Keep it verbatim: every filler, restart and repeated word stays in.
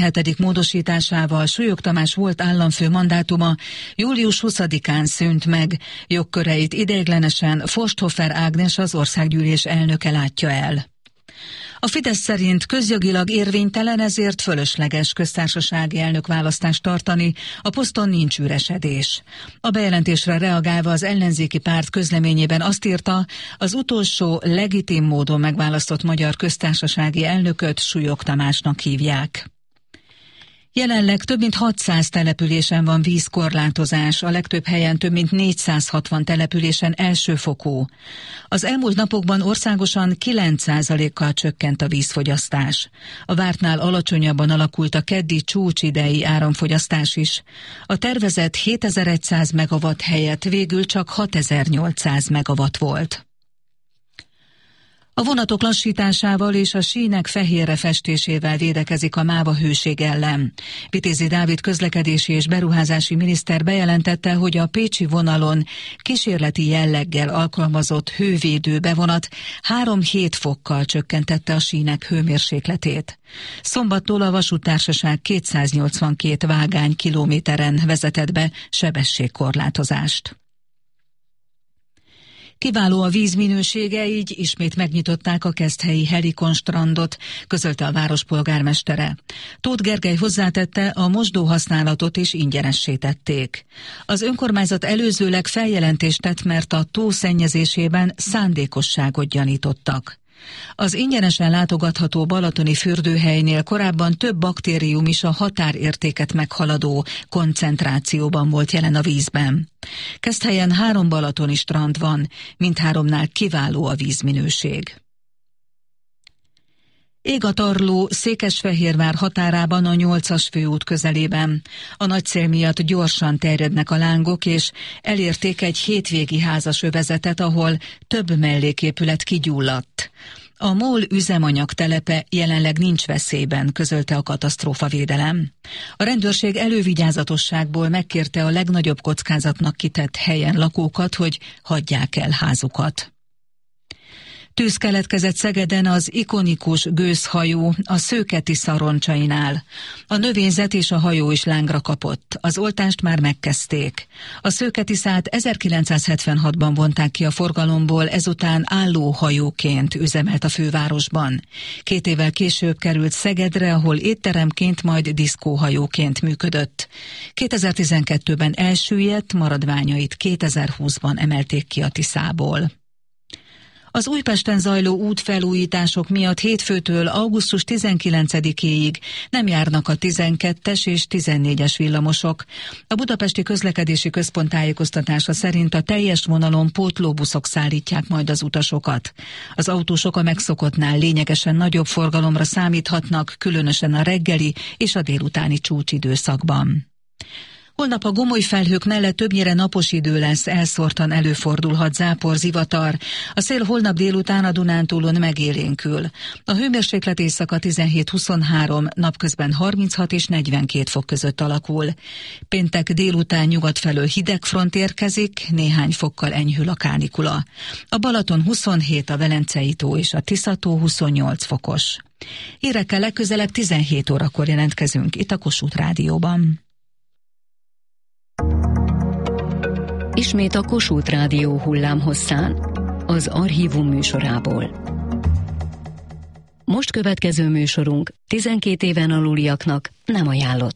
hetedik módosításával Súlyog Tamás volt államfő mandátuma július huszadikán szűnt meg. Jogköreit ideiglenesen Forsthofer Ágnes, az országgyűlés elnöke látja el. A Fidesz szerint közjogilag érvénytelen, ezért fölösleges köztársasági elnökválasztást tartani, a poszton nincs üresedés. A bejelentésre reagálva az ellenzéki párt közleményében azt írta, az utolsó legitim módon megválasztott magyar köztársasági elnököt Súlyog Tamásnak hívják. Jelenleg több mint hatszáz településen van vízkorlátozás, a legtöbb helyen több mint négyszázhatvan településen elsőfokú. Az elmúlt napokban országosan kilenc százalékkal csökkent a vízfogyasztás. A vártnál alacsonyabban alakult a keddi csúcsidei áramfogyasztás is. A tervezett hétezer-száz megawatt helyett végül csak hatezer-nyolcszáz megawatt volt. A vonatok lassításával és a sínek fehérre festésével védekezik a MÁVA hőség ellen. Vitézi Dávid közlekedési és beruházási miniszter bejelentette, hogy a pécsi vonalon kísérleti jelleggel alkalmazott hővédő bevonat három-hét fokkal csökkentette a sínek hőmérsékletét. Szombattól a vasúttársaság kétszáznyolcvankét vágány kilométeren vezetett be sebességkorlátozást. Kiváló a víz minősége, így ismét megnyitották a keszthelyi Helikon strandot, közölte a város polgármestere. Tóth Gergely hozzátette, a mosdóhasználatot is ingyenessé tették. Az önkormányzat előzőleg feljelentést tett, mert a tó szennyezésében szándékosságot gyanítottak. Az ingyenesen látogatható balatoni fürdőhelynél korábban több baktérium is a határértéket meghaladó koncentrációban volt jelen a vízben. Keszthelyen három balatoni strand van, mindháromnál kiváló a vízminőség. Ég a tarló Székesfehérvár határában a nyolcas főút közelében. A nagy szél miatt gyorsan terjednek a lángok, és elérték egy hétvégi házas övezetet, ahol több melléképület kigyulladt. A MOL üzemanyag telepe jelenleg nincs veszélyben, közölte a katasztrófavédelem. A rendőrség elővigyázatosságból megkérte a legnagyobb kockázatnak kitett helyen lakókat, hogy hagyják el házukat. Tűz keletkezett Szegeden az ikonikus gőzhajó a Szőke-Tisza roncsainál. A növényzet és a hajó is lángra kapott. Az oltást már megkezdték. A Szőke-Tiszát ezerkilencszázhetvenhatban vonták ki a forgalomból, ezután álló hajóként üzemelt a fővárosban. Két évvel később került Szegedre, ahol étteremként, majd diszkóhajóként működött. kétezer-tizenkettőben elsüllyedt, maradványait kétezer-húszban emelték ki a Tiszából. Az Újpesten zajló útfelújítások miatt hétfőtől augusztus tizenkilencedikéig nem járnak a tizenkettes és tizennégyes villamosok. A Budapesti Közlekedési Központ tájékoztatása szerint a teljes vonalon pótlóbuszok szállítják majd az utasokat. Az autósok a megszokottnál lényegesen nagyobb forgalomra számíthatnak, különösen a reggeli és a délutáni csúcsidőszakban. Holnap a gomoly felhők mellett többnyire napos idő lesz, elszórtan előfordulhat zápor, zivatar. A szél holnap délután a Dunántúlon megélénkül. A hőmérséklet éjszaka tizenhét-huszonhárom, napközben harminchat és negyvenkét fok között alakul. Péntek délután nyugat felől hideg front érkezik, néhány fokkal enyhül a kánikula. A Balaton huszonhét, a Velencei tó és a Tisza-tó huszonnyolc fokos. Hírekkel legközelebb tizenhét órakor jelentkezünk itt a Kossuth Rádióban. Ismét a Kossuth Rádió hullámhosszán, az Archívum műsorából. Most következő műsorunk tizenkét éven aluliaknak nem ajánlott.